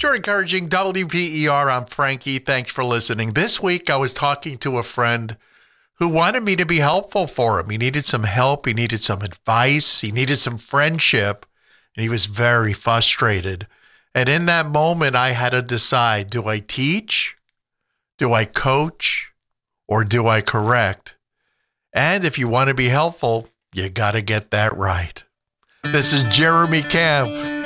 for encouraging WPER. I'm Frankie. Thanks for listening. This week, I was talking to a friend who wanted me to be helpful for him. He needed some help. He needed some advice. He needed some friendship. And he was very frustrated. And in that moment, I had to decide, do I teach? Do I coach? Or do I correct? And if you want to be helpful, you got to get that right. This is Jeremy Camp.